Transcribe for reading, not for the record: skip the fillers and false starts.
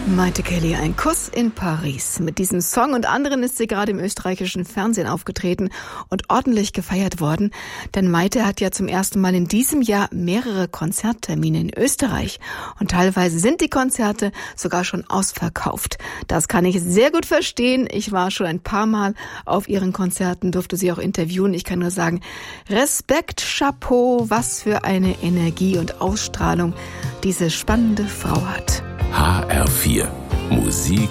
Maite Kelly, ein Kuss in Paris. Mit diesem Song und anderen ist sie gerade im österreichischen Fernsehen aufgetreten und ordentlich gefeiert worden. Denn Maite hat ja zum ersten Mal in diesem Jahr mehrere Konzerttermine in Österreich. Und teilweise sind die Konzerte sogar schon ausverkauft. Das kann ich sehr gut verstehen. Ich war schon ein paar Mal auf ihren Konzerten, durfte sie auch interviewen. Ich kann nur sagen, Respekt, Chapeau, was für eine Energie und Ausstrahlung diese spannende Frau hat. HR4 Musik